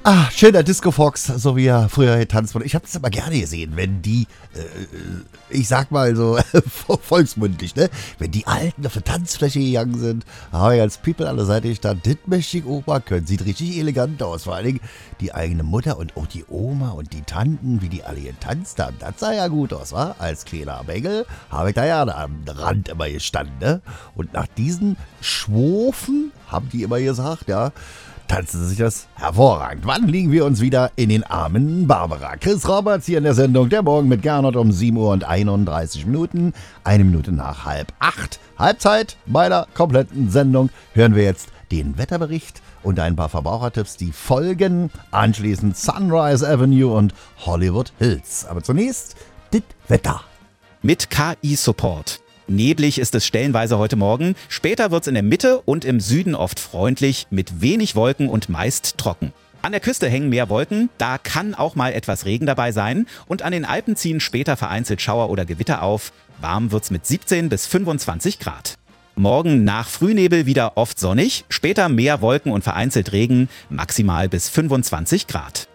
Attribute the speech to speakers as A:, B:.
A: Ah, schöner Disco Fox, so wie er früher getanzt wurde. Ich habe das immer gerne gesehen, wenn die, ich sag mal so volksmündlich, ne? Wenn die Alten auf der Tanzfläche gegangen sind, habe ich als People an der Seite gestanden, das möchte ich Opa können. Sieht richtig elegant aus. Vor allen Dingen die eigene Mutter und auch die Oma und die Tanten, wie die alle getanzt haben. Das sah ja gut aus, wa? Als kleiner Bengel habe ich da ja am Rand immer gestanden, ne? Und nach diesen Schwofen, haben die immer gesagt, ja, tanzen Sie sich das hervorragend. Wann liegen wir uns wieder in den Armen Barbara? Chris Roberts hier in der Sendung Der Morgen mit Gernot um 7 Uhr und 31 Minuten. 1 Minute nach 7:30. Halbzeit meiner kompletten Sendung hören wir jetzt den Wetterbericht und ein paar Verbrauchertipps, die folgen. Anschließend Sunrise Avenue und Hollywood Hills. Aber zunächst das Wetter.
B: Mit KI-Support. Neblig ist es stellenweise heute Morgen. Später wird es in der Mitte und im Süden oft freundlich, mit wenig Wolken und meist trocken. An der Küste hängen mehr Wolken, da kann auch mal etwas Regen dabei sein. Und an den Alpen ziehen später vereinzelt Schauer oder Gewitter auf. Warm wird's mit 17 bis 25 Grad. Morgen nach Frühnebel wieder oft sonnig, später mehr Wolken und vereinzelt Regen, maximal bis 25 Grad.